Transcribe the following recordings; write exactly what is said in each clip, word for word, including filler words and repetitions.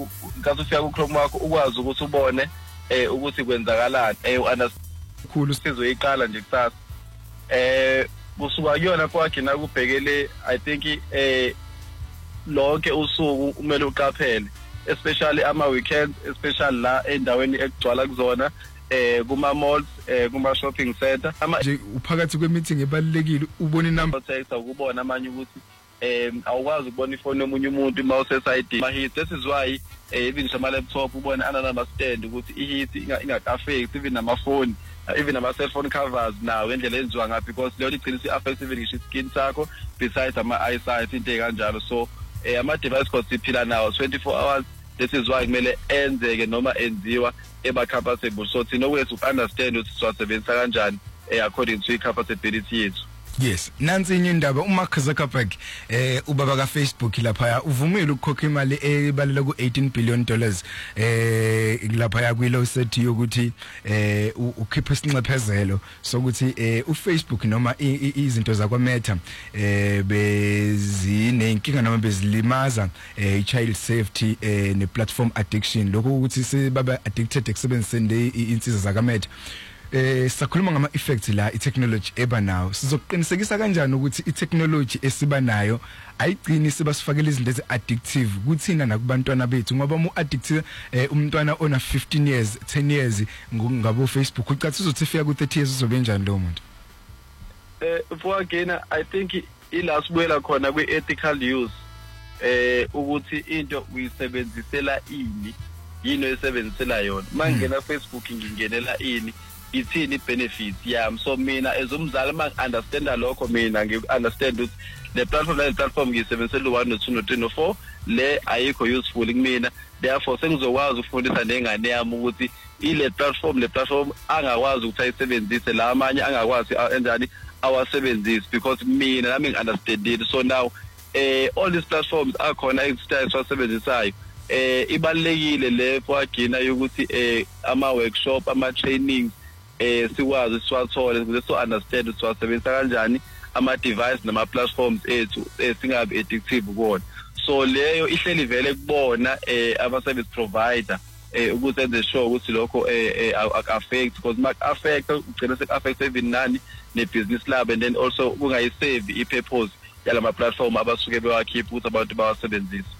ngathi ufika ku Chrome wakho ukwazi ukuthi ubone eh ukuthi kwenzakalani eh khulu sizoyiqala nje kusasa eh kusuka kuyona kwagina kubhekele I think eh lonke usuku umele uqaphele especially ama weekends especially la endaweni ekugcwala kuzona eh kuma malls eh kuma shopping center nje uphakathi kwemeeting ebalekile ubona inumber text ukubona amanye ukuthi em awukwazi ukubona ifone yomunye umuntu mouse side ma hits this is why even shama laptop ubona anana stand ukuthi i hit ingakaffect even namafoni even ama cell phone covers now endlela enziwa ngapi because leyo igcina si affect even ngisho skin sakho besides ama eyesight into kanjalo so eh ama device costs siphila nawo twenty-four hours this is why kumele enzeke noma enziwa eba compatible so thina okwethu understand ukuthi siwasebenzisa kanjani eh according to i-capability yethu. Yes, nansi inye indaba uMark Zuckerberg eh ubaba ka Facebook lapha uvumile ukukhokha imali ebalela ku eighteen billion dollars eh lapha yakwilo sethi ukuthi eh ukhipha isinxephezelo sokuthi eh uFacebook noma izinto zakwa Meta eh bezinenkinga noma bezilimaza eh child safety eh ne platform addiction lokho ukuthi sebaba addicted ekusebenziseni insiza zaka Meta. Eh sakhuluma ngama effects la i-technology eba nawo sizoqinisekisa kanjani ukuthi i-technology esiba nayo ayigcini sibasifakela izinto ezi addictive kuthina nakubantwana bethu ngoba umu addictive eh, umntwana ona fifteen years ten years ngabo Facebook ucathi uzothi fika ku thirty years uzobe njani lo muntu eh for again I think ila sibuyela khona kwi ethical use eh ukuthi into uyisebenzisela ini yini oyisebenzisela yona mangena Facebook ngingenela ini ithini benefits yami so mina as umzali ma understand lokho mina ngi understand ukuthi le platform le platform ngiyisebenzisela one no two no three no four le ayikho useful kumina therefore sengizokwazi ukufundisa nengane yami ukuthi ile platform le platform angakwazi ukuthi ayisebenzise la amanye angakwazi enjani awasebenzise because mina nami ngi-understand it so now eh all these platforms are khona exercise wasebenzisayo eh ibalekile le kwagina ukuthi eh ama workshop ama trainings eh sikwazi siwathole ukuze so understand ukuthi wasebenzisa kanjani ama device nama platforms ethu singabe addictive kuona so leyo ihleli vele kubona eh ama service provider eh ukuthi enze sure ukuthi lokho eh affect because mark affect ugcina sek affect even nani ne business lab and then also kungayisave I purpose yalama platform abasuke bewakhipha ukuthi abantu bawasebenzise.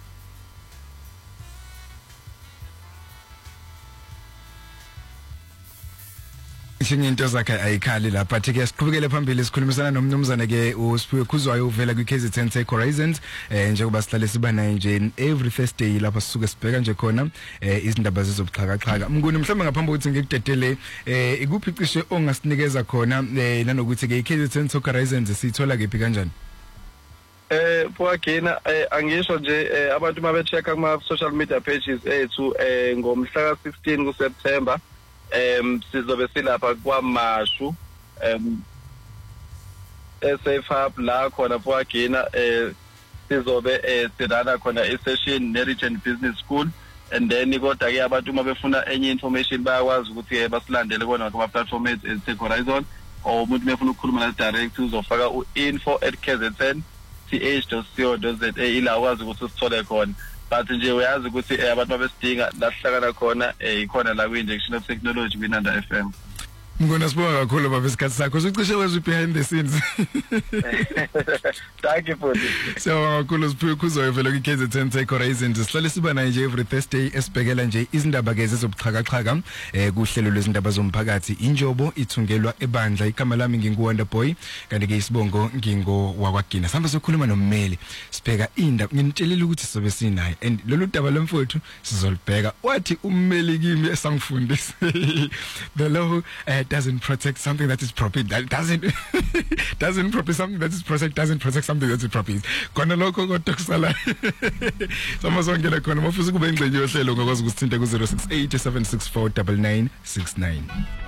Ishinye into zakhe ayikhali lapha ke siqhubekele phambili sikhulumisana nomnumzana ke uSiphiwe Khuzwayo uvela kwi K Z N Tech Horizons eh njengoba sihlale siba naye nje every Thursday lapha sisuke sibheka nje khona eh izindaba zezobuxhakaxhaka mnguni mhlawumbe ngaphambi kokuthi ngikudedele eh ikuphi cishe ongasinikeza khona eh nanokuthi ke K Z N Tech Horizons sithola kephi kanjani eh phakena angisho nje abantu mabecheck kuma social media pages ethu eh ngomhla ka sixteen ku September em sizobe silapha kwaMashu em eSafe Hub la khona phakena eh sizobe eh sidana khona i-session ne-Region Business School and then kodwa ke abantu uma befuna enye information bayakwazi ukuthi basilandele kona kuma platform ethu Tech Horizon or umuntu mefuna ukukhuluma na direct uzofaka u-info at k z n t h dot co dot z a ila wazi ukuthi sithole khona but nje uyazi ukuthi abantu abesidinga lahlakana khona ikhona la kwi-injection of technology kwinanda F M. Ngona sibonga kakhulu baba isikhathi sakho ucishe wezwe behind the scenes. Thank you for this. So kakhulu Siphiwe Khuzwayo vela kwi K Z N Tech Horizons sihlale siba naye nje every Thursday esibhekela nje izindaba ke zezobuxhakaxhaka eh kuhlelo lwezindaba zomphakathi injobo ithungelwa ebandla igama lami nginguWonder Boy kanti ke isibongo ngingo wakwagina sihamba sokhuluma nommeli sibheka indaba nginitshelile ukuthi sobe sinaye and lolu daba lomfowethu sizolibheka wathi ummeli kimi esangifundisa the law uh, doesn't protect something that is property that doesn't doesn't protect something that is protect doesn't protect something that is property khona lokho kodwa kusala samazongela khona mafisa kube ingxenye yohlelo ngokwazi ukusithinta ku zero six eight seven six four nine nine six nine.